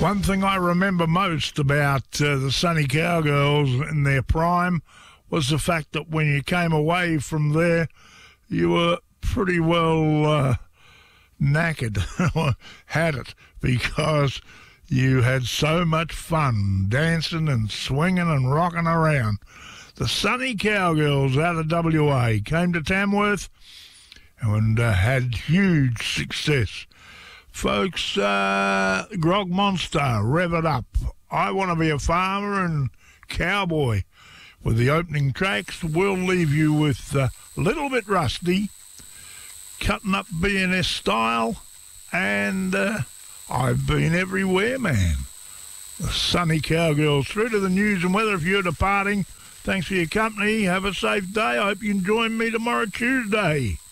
One thing I remember most about the Sunny Cowgirls in their prime was the fact that when you came away from there, you were pretty well knackered, had it, because you had so much fun dancing and swinging and rocking around. The Sunny Cowgirls out of WA came to Tamworth and had huge success. Folks, Grog Monster, rev it up. I Want to Be a Farmer and Cowboy with the opening tracks. We'll leave you with Little Bit Rusty, Cutting Up BNS Style, and I've Been Everywhere, Man. The Sunny Cowgirls. Through to the news and weather if you're departing. Thanks for your company. Have a safe day. I hope you can join me tomorrow, Tuesday.